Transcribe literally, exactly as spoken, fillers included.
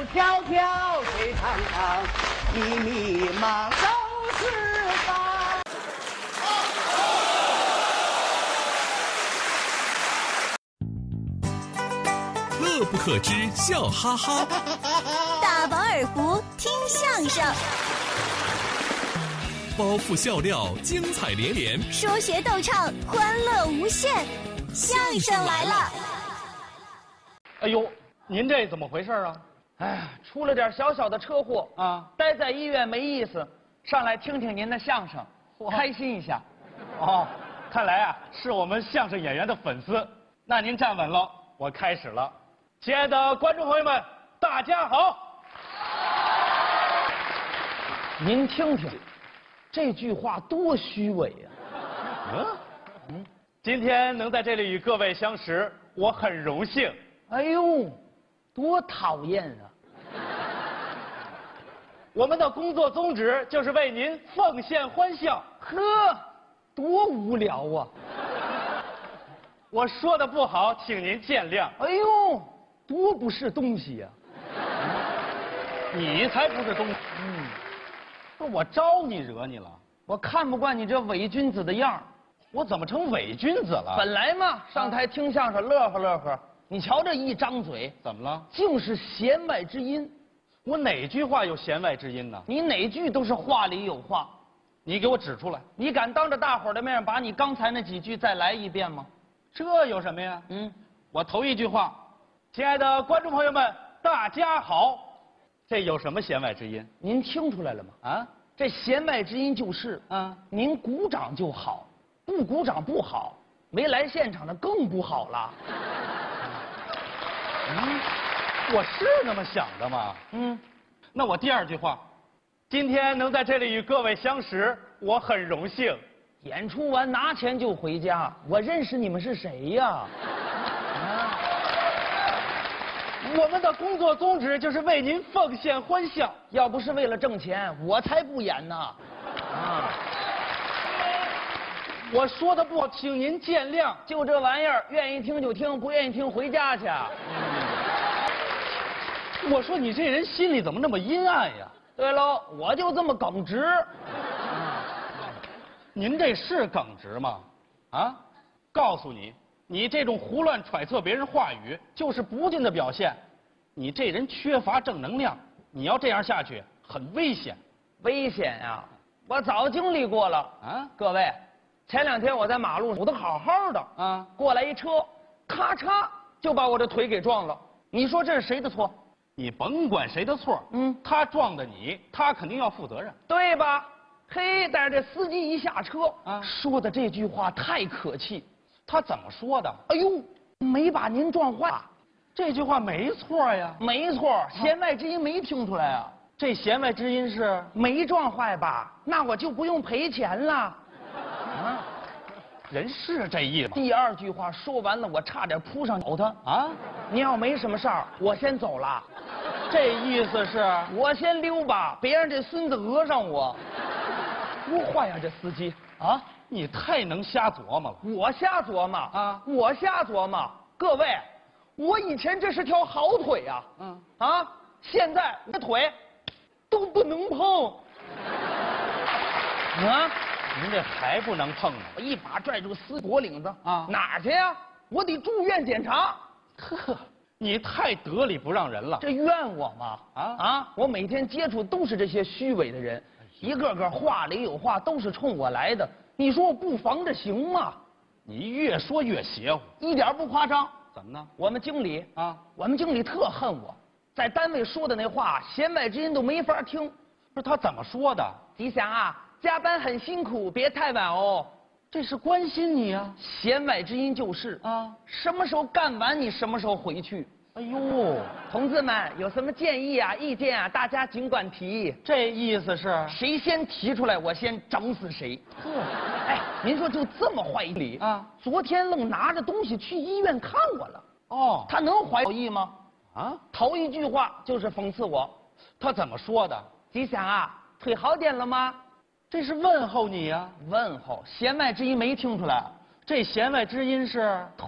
迢迢水长长，迷迷茫都是方。 乐不可支，笑哈哈。 大饱耳福，听相声。 包袱笑料，精彩连连； 说学逗唱，欢乐无限。相声来了！ 哎呦，您这怎么回事啊？ 哎呀，出了点小小的车祸啊， 待在医院没意思，上来听听您的相声，开心一下。 哦，看来啊是我们相声演员的粉丝。那您站稳了，我开始了。亲爱的观众朋友们，大家好。 您听听。这句话多虚伪呀！ 嗯嗯，今天能在这里与各位相识，我很荣幸。 哎呦，多讨厌啊！ 我们的工作宗旨就是为您奉献欢笑。 呵，多无聊啊！ 我说的不好，请您见谅。 哎呦，多不是东西呀！ 你才不是东西。嗯。不是我招你惹你了？ 我看不惯你这伪君子的样儿。 我怎么成伪君子了？ 本来嘛，上台听相声乐呵乐呵，你瞧这一张嘴， 怎么了？ 尽是弦外之音。 我哪句话有弦外之音呢？ 你哪句都是话里有话。 你给我指出来。 你敢当着大伙儿的面把你刚才那几句再来一遍吗？ 这有什么呀？ 嗯， 我头一句话，亲爱的观众朋友们，大家好。这有什么弦外之音？ 您听出来了吗？啊，这弦外之音就是，啊，您鼓掌就好，不鼓掌不好，没来现场的更不好了。 嗯，我是那么想的吗？ 嗯， 那我第二句话，今天能在这里与各位相识，我很荣幸。 演出完拿钱就回家，我认识你们是谁呀？ 我们的工作宗旨就是为您奉献欢笑。 要不是为了挣钱，我才不演呢。啊！ 我说的不好，请您见谅。 就这玩意儿，愿意听就听，不愿意听回家去。 嗯、我说你这人心里怎么那么阴暗呀？ 对喽，我就这么耿直。啊、 您这是耿直吗？啊？告诉你。你这种胡乱揣测别人话语，就是不敬的表现。你这人缺乏正能量，你要这样下去，很危险。 危险呀！我早经历过了啊！各位，前两天我在马路上走得好好的啊，过来一车，咔嚓就把我的腿给撞了。你说这是谁的错？ 你甭管谁的错，嗯，他撞的你，他肯定要负责任， 对吧？嘿，但是这司机一下车啊，说的这句话太可气。 他怎么说的？ 哎呦，没把您撞坏， 这句话没错呀。 没错，弦外之音没听出来啊。 这弦外之音是没撞坏吧？那我就不用赔钱了。啊， 人是这意思。 第二句话说完了，我差点扑上咬他啊！你要没什么事儿，我先走了。 这意思是我先溜吧，别让这孙子讹上我。多坏呀，这司机啊！ 你太能瞎琢磨了。 我瞎琢磨啊！我瞎琢磨。各位，我以前这是条好腿呀、啊，嗯啊，现在我的腿都不能碰。啊， 您这还不能碰呢！ 我一把拽住司脖领子啊，哪儿去呀？我得住院检查。 呵，你太得理不让人了。 这怨我吗？啊啊！我每天接触都是这些虚伪的人，一个个话里有话，都是冲我来的。你说我不防着行吗？ 你越说越邪乎， 一点不夸张。 怎么呢？ 我们经理啊，我们经理特恨我，在单位说的那话，弦外之音都没法听。 不是他怎么说的？ 吉祥啊，加班很辛苦，别太晚哦。 这是关心你啊。 弦外之音就是啊，什么时候干完你什么时候回去。 哎呦， 同志们有什么建议啊、意见啊，大家尽管提。 这意思是谁先提出来，我先整死谁。哎，您说就这么坏一理啊？昨天愣拿着东西去医院看我了。哦，他能怀好意吗？啊，头一句话就是讽刺我。 他怎么说的？ 吉祥啊，腿好点了吗？ 这是问候你呀、啊。 问候，弦外之音没听出来。 这弦外之音是。